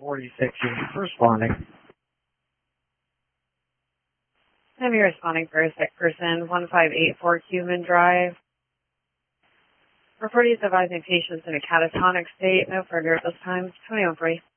46 units responding. Have you responding for a sick person, 1584 Cuban Drive. Report is advising patients in a catatonic state. No further at this time. 2140.